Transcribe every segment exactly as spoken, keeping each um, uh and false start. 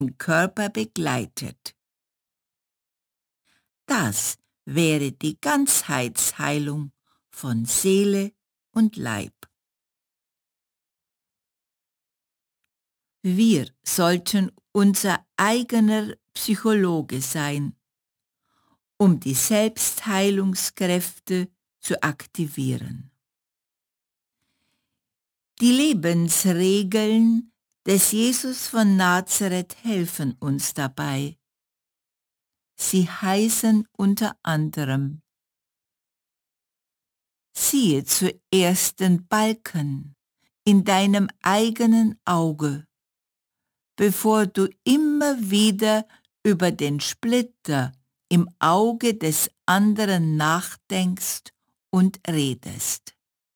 den Körper begleitet. Das wäre die Ganzheitsheilung von Seele und Leib. Wir sollten unser eigener Psychologe sein, um die Selbstheilungskräfte zu aktivieren. Die Lebensregeln des Jesus von Nazareth helfen uns dabei. Sie heißen unter anderem: Siehe zuerst den Balken in deinem eigenen Auge, bevor du immer wieder über den Splitter im Auge des anderen nachdenkst und redest.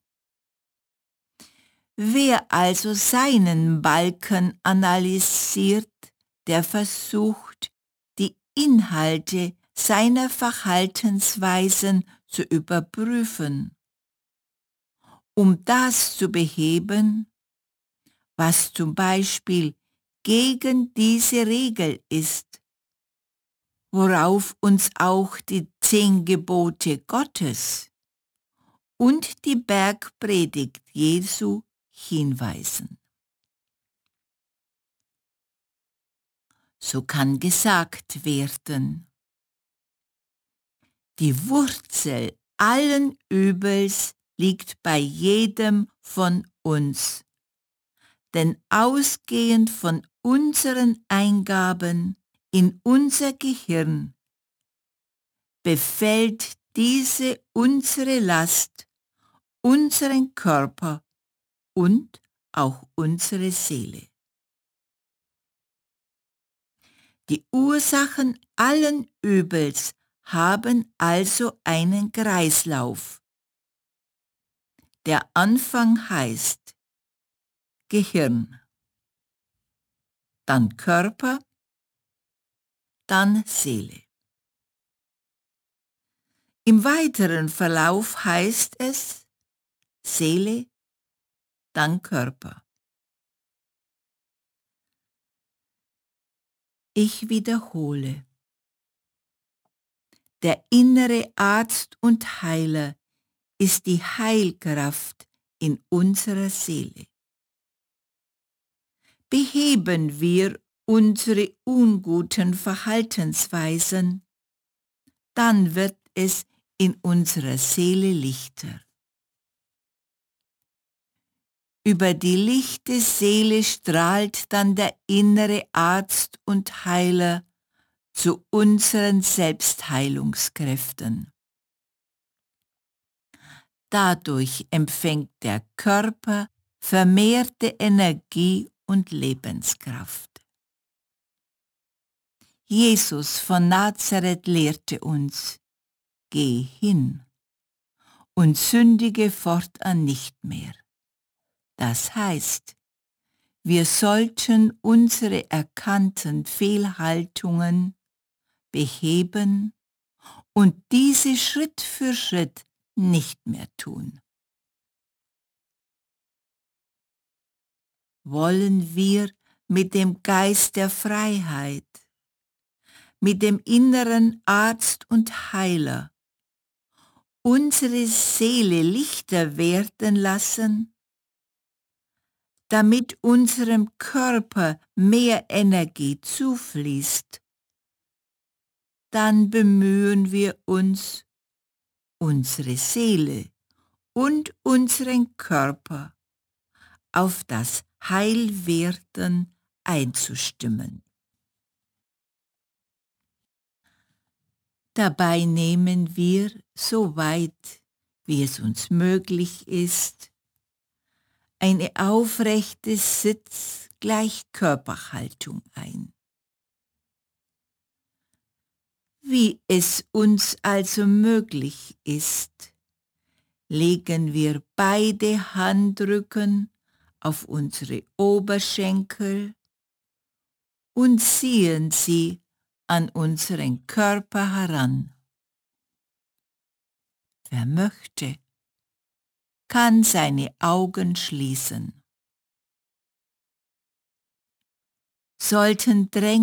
Wer also seinen Balken analysiert, der versucht, die Inhalte seiner Verhaltensweisen zu überprüfen, um das zu beheben, was zum Beispiel gegen diese Regel ist, worauf uns auch die zehn Gebote Gottes und die Bergpredigt Jesu hinweisen. So kann gesagt werden: Die Wurzel allen Übels liegt bei jedem von uns, denn ausgehend von unseren Eingaben in unser Gehirn befällt diese unsere Last, unseren Körper und auch unsere Seele. Die Ursachen allen Übels haben also einen Kreislauf. Der Anfang heißt Gehirn, dann Körper, dann Seele. Im weiteren Verlauf heißt es Seele, dann Körper. Ich wiederhole: Der innere Arzt und Heiler ist die Heilkraft in unserer Seele. Beheben wir unsere unguten Verhaltensweisen, dann wird es in unserer Seele lichter. Über die lichte Seele strahlt dann der innere Arzt und Heiler zu unseren Selbstheilungskräften. Dadurch empfängt der Körper vermehrte Energie und Lebenskraft. Jesus von Nazareth lehrte uns: Geh hin und sündige fortan nicht mehr. Das heißt, wir sollten unsere erkannten Fehlhaltungen beheben und diese Schritt für Schritt nicht mehr tun. Wollen wir mit dem Geist der Freiheit, mit dem inneren Arzt und Heiler unsere Seele lichter werden lassen, damit unserem Körper mehr Energie zufließt, dann bemühen wir uns, unsere Seele und unseren Körper auf das Heilwerden einzustimmen. Dabei nehmen wir, so weit wie es uns möglich ist, eine aufrechte Sitz-Gleichkörperhaltung ein. Wie es uns also möglich ist, legen wir beide Handrücken auf unsere Oberschenkel und ziehen sie an unseren Körper heran. Wer möchte, kann seine Augen schließen. sollten drängen.